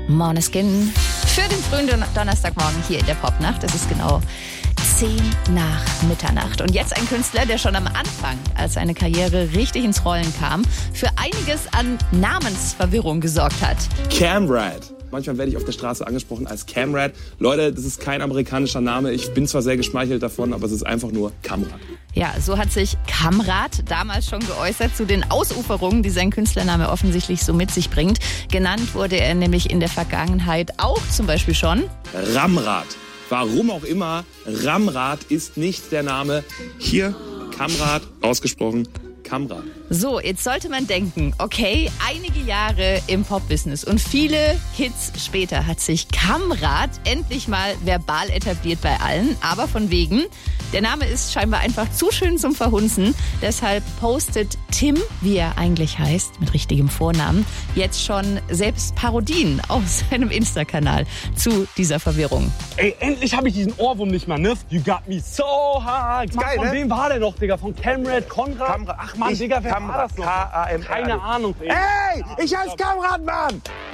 Måneskin für den frühen Donnerstagmorgen hier in der Popnacht. Es ist genau 10 nach Mitternacht. Und jetzt ein Künstler, der schon am Anfang, als seine Karriere richtig ins Rollen kam, für einiges an Namensverwirrung gesorgt hat. Camrad. Manchmal werde ich auf der Straße angesprochen als Camrad. Leute, das ist kein amerikanischer Name. Ich bin zwar sehr geschmeichelt davon, aber es ist einfach nur Kamrad. Ja, so hat sich Kamrad damals schon geäußert zu den Ausuferungen, die sein Künstlername offensichtlich so mit sich bringt. Genannt wurde er nämlich in der Vergangenheit auch zum Beispiel schon Ramrad. Warum auch immer, Ramrad ist nicht der Name. Hier, Kamrad, ausgesprochen, Kamrad. So, jetzt sollte man denken, okay, einige Jahre im Pop-Business und viele Hits später hat sich Kamrad endlich mal verbal etabliert bei allen. Aber von wegen, der Name ist scheinbar einfach zu schön zum Verhunzen. Deshalb postet Tim, wie er eigentlich heißt, mit richtigem Vornamen, jetzt schon selbst Parodien auf seinem Insta-Kanal zu dieser Verwirrung. Ey, endlich habe ich diesen Ohrwurm nicht mehr, ne? You got me so hard. Geil, von wem war der noch, Digga? Von Camrad, Konrad? Ach Mann, Digga, wer war das noch? Keine Ahnung. Ey, ich heiße Kamrad, Mann!